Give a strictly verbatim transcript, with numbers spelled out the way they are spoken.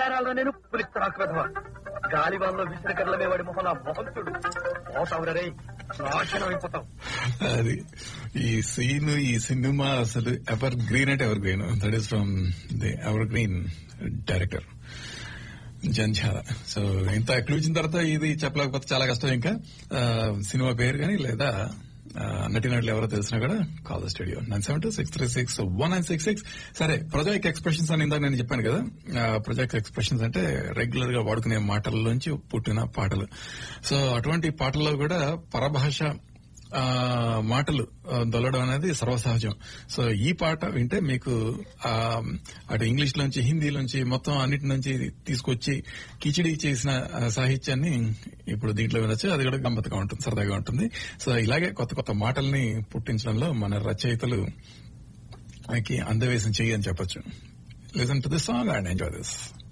బేరాల్లో నేను పులిత్రాక్రధ గాలివాన్లో విసిరికర్లమే వాడి మొహం నా మొహంతుడు పోతావురే నాశనం అయిపోతాం. అది ఈ సీన్ ఈ సినిమా అసలు ఎవర్ గ్రీన్ అంటే ever green. That is from the ever green director Janjhala. So ఇంత క్లూ ఇచ్చిన తర్వాత ఇది చెప్పలేకపోతే చాలా కష్టం. ఇంకా సినిమా పేరు కానీ లేదా నటినట్లు ఎవరో తెలిసినా కూడా call the studio nine seven two six three six one nine six six. సరే, ప్రొజెక్ట్ ఎక్స్ప్రెషన్స్ అని ఇందాక నేను చెప్పాను కదా. ప్రొజెక్ట్ ఎక్స్ప్రెషన్స్ అంటే రెగ్యులర్ గా వాడుకునే మాటల్లోంచి పుట్టిన పాటలు. సో అటువంటి పాటల్లో కూడా పరభాష మాటలు దొల్లడం అనేది సర్వసహజం. సో ఈ పాట వింటే మీకు అటు ఇంగ్లీష్ లోంచి హిందీలోంచి మొత్తం అన్నిటి నుంచి తీసుకొచ్చి కిచిడి చేసిన సాహిత్యాన్ని ఇప్పుడు దీంట్లో వినొచ్చు. అది కూడా గమ్మత్తుగా ఉంటుంది, సరదాగా ఉంటుంది. సో ఇలాగే కొత్త కొత్త మాటల్ని పుట్టించడంలో మన రచయితలు అందవేశం చెయ్యి అని చెప్పొచ్చు. Listen to this song and enjoy this.